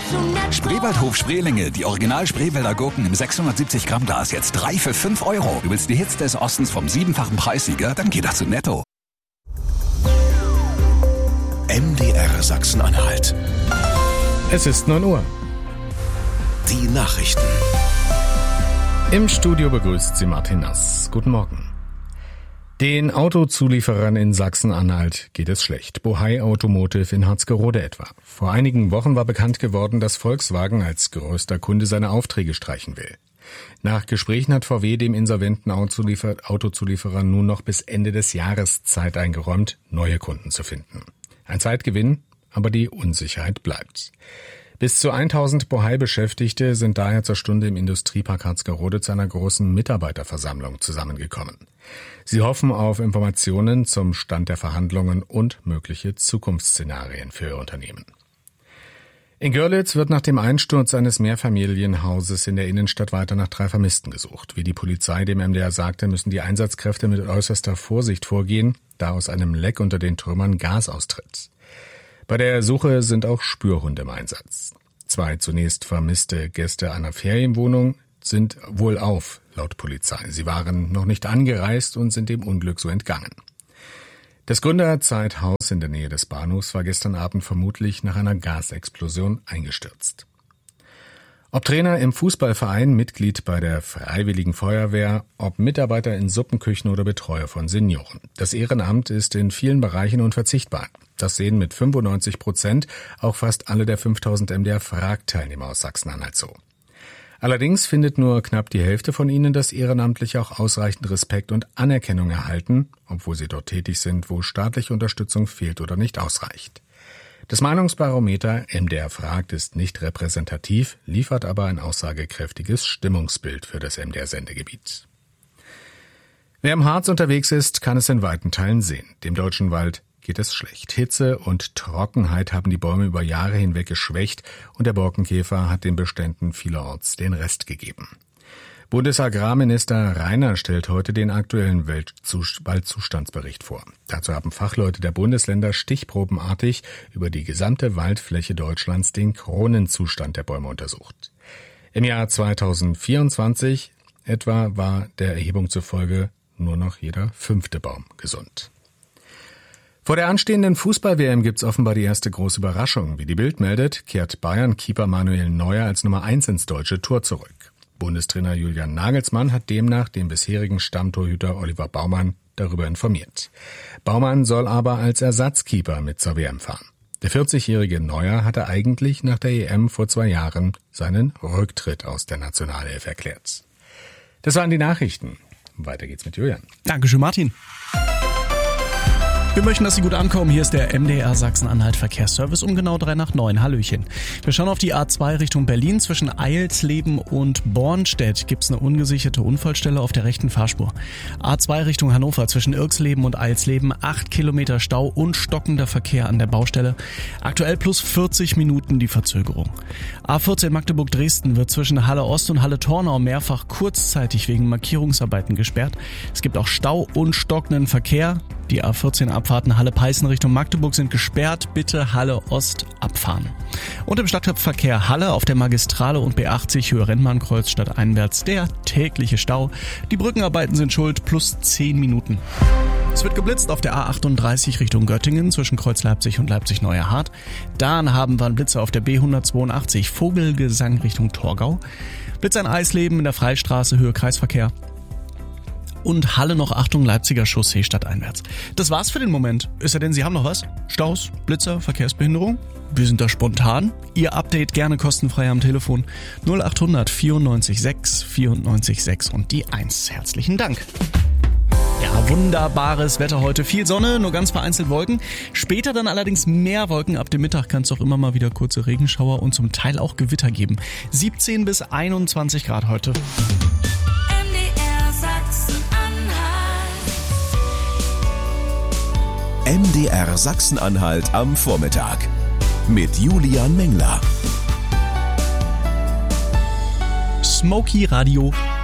Spreewaldhof Spreelinge, die Original Spreewälder Gurken im 670 Gramm Glas, jetzt 3 für 5 Euro. Du willst die Hits des Ostens vom 7-fachen Preissieger? Dann geh doch zu Netto. MDR Sachsen-Anhalt. Es ist 9 Uhr. Die Nachrichten. Im Studio begrüßt Sie Martin Nass. Guten Morgen. Den Autozulieferern in Sachsen-Anhalt geht es schlecht. Bohai Automotive in Harzgerode etwa. Vor einigen Wochen war bekannt geworden, dass Volkswagen als größter Kunde seine Aufträge streichen will. Nach Gesprächen hat VW dem insolventen Autozulieferer nun noch bis Ende des Jahres Zeit eingeräumt, neue Kunden zu finden. Ein Zeitgewinn, aber die Unsicherheit bleibt. Bis zu 1000 Bohai-Beschäftigte sind daher zur Stunde im Industriepark Harzgerode zu einer großen Mitarbeiterversammlung zusammengekommen. Sie hoffen auf Informationen zum Stand der Verhandlungen und mögliche Zukunftsszenarien für ihr Unternehmen. In Görlitz wird nach dem Einsturz eines Mehrfamilienhauses in der Innenstadt weiter nach 3 Vermissten gesucht. Wie die Polizei dem MDR sagte, müssen die Einsatzkräfte mit äußerster Vorsicht vorgehen, da aus einem Leck unter den Trümmern Gas austritt. Bei der Suche sind auch Spürhunde im Einsatz. 2 zunächst vermisste Gäste einer Ferienwohnung sind wohlauf, laut Polizei. Sie waren noch nicht angereist und sind dem Unglück so entgangen. Das Gründerzeithaus in der Nähe des Bahnhofs war gestern Abend vermutlich nach einer Gasexplosion eingestürzt. Ob Trainer im Fußballverein, Mitglied bei der Freiwilligen Feuerwehr, ob Mitarbeiter in Suppenküchen oder Betreuer von Senioren. Das Ehrenamt ist in vielen Bereichen unverzichtbar. Das sehen mit 95% auch fast alle der 5000 MDR-Frag-Teilnehmer aus Sachsen-Anhalt so. Allerdings findet nur knapp die Hälfte von ihnen, dass Ehrenamtliche auch ausreichend Respekt und Anerkennung erhalten, obwohl sie dort tätig sind, wo staatliche Unterstützung fehlt oder nicht ausreicht. Das Meinungsbarometer MDR fragt ist nicht repräsentativ, liefert aber ein aussagekräftiges Stimmungsbild für das MDR-Sendegebiet. Wer im Harz unterwegs ist, kann es in weiten Teilen sehen. Dem deutschen Wald geht es schlecht. Hitze und Trockenheit haben die Bäume über Jahre hinweg geschwächt und der Borkenkäfer hat den Beständen vielerorts den Rest gegeben. Bundesagrarminister Reiner stellt heute den aktuellen Waldzustandsbericht vor. Dazu haben Fachleute der Bundesländer stichprobenartig über die gesamte Waldfläche Deutschlands den Kronenzustand der Bäume untersucht. Im Jahr 2024 etwa war der Erhebung zufolge nur noch jeder 5. Baum gesund. Vor der anstehenden Fußball-WM gibt's offenbar die erste große Überraschung. Wie die Bild meldet, kehrt Bayern-Keeper Manuel Neuer als Nummer 1 ins deutsche Tor zurück. Bundestrainer Julian Nagelsmann hat demnach den bisherigen Stammtorhüter Oliver Baumann darüber informiert. Baumann soll aber als Ersatzkeeper mit zur WM fahren. Der 40-jährige Neuer hatte eigentlich nach der EM vor 2 Jahren seinen Rücktritt aus der Nationalelf erklärt. Das waren die Nachrichten. Weiter geht's mit Julian. Dankeschön, Martin. Wir möchten, dass Sie gut ankommen. Hier ist der MDR Sachsen-Anhalt Verkehrsservice um genau 8:03. Hallöchen. Wir schauen auf die A2 Richtung Berlin. Zwischen Eilsleben und Bornstedt gibt's eine ungesicherte Unfallstelle auf der rechten Fahrspur. A2 Richtung Hannover zwischen Irksleben und Eilsleben 8 Kilometer Stau und stockender Verkehr an der Baustelle. Aktuell plus 40 Minuten die Verzögerung. A14 Magdeburg-Dresden wird zwischen Halle Ost und Halle Tornau mehrfach kurzzeitig wegen Markierungsarbeiten gesperrt. Es gibt auch Stau und stockenden Verkehr. Die A14-Abfahrten Halle-Peißen Richtung Magdeburg sind gesperrt. Bitte Halle Ost abfahren. Und im Stadtverkehr Halle auf der Magistrale und B80 Höhe Rennbahnkreuz stadteinwärts der tägliche Stau. Die Brückenarbeiten sind schuld, plus 10 Minuten. Es wird geblitzt auf der A38 Richtung Göttingen zwischen Kreuz Leipzig und Leipzig-Neuerhardt. Dann haben wir einen Blitzer auf der B182 Vogelgesang Richtung Torgau. Blitz an Eisleben in der Freistraße Höhe Kreisverkehr. Und Halle noch Achtung, Leipziger Chaussee stadteinwärts. Das war's für den Moment. Ist ja denn, Sie haben noch was? Staus, Blitzer, Verkehrsbehinderung? Wir sind da spontan. Ihr Update gerne kostenfrei am Telefon 0800 94 6 94 6 und die 1. Herzlichen Dank. Ja, wunderbares Wetter heute. Viel Sonne, nur ganz vereinzelt Wolken. Später dann allerdings mehr Wolken. Ab dem Mittag kann es auch immer mal wieder kurze Regenschauer und zum Teil auch Gewitter geben. 17 bis 21 Grad heute. MDR Sachsen-Anhalt am Vormittag mit Julian Mengler. Smoky Radio